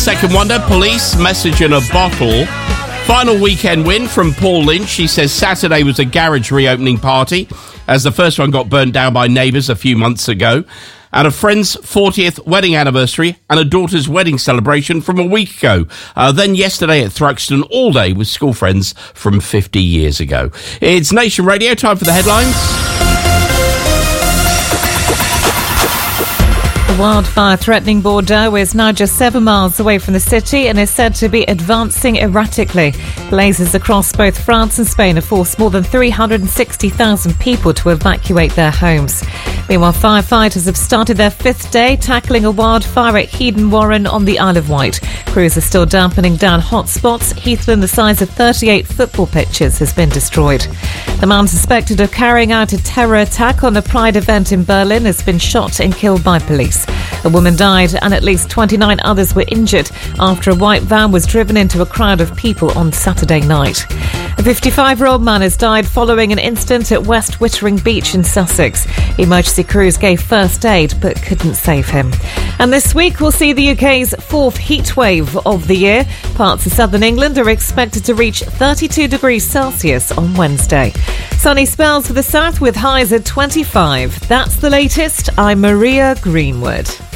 Second Wonder, Police, Message in a Bottle. Final weekend win from Paul Lynch. She says Saturday was a garage reopening party, as the first one got burnt down by neighbours a few months ago. And a friend's 40th wedding anniversary and a daughter's wedding celebration from a week ago. Then yesterday at Thruxton, all day with school friends from 50 years ago. It's Nation Radio, time for the headlines. The wildfire-threatening Bordeaux is now just 7 miles away from the city and is said to be advancing erratically. Blazes across both France and Spain have forced more than 360,000 people to evacuate their homes. Meanwhile, firefighters have started their fifth day tackling a wildfire at Heaton Warren on the Isle of Wight. Crews are still dampening down hot spots. Heathland, the size of 38 football pitches, has been destroyed. The man suspected of carrying out a terror attack on a Pride event in Berlin has been shot and killed by police. A woman died and at least 29 others were injured after a white van was driven into a crowd of people on Saturday night. A 55-year-old man has died following an incident at West Wittering Beach in Sussex. Emergency crews gave first aid but couldn't save him. And this week we'll see the UK's fourth heat wave of the year. Parts of southern England are expected to reach 32 degrees Celsius on Wednesday. Sunny spells for the south with highs at 25. That's the latest. I'm Maria Greenwood.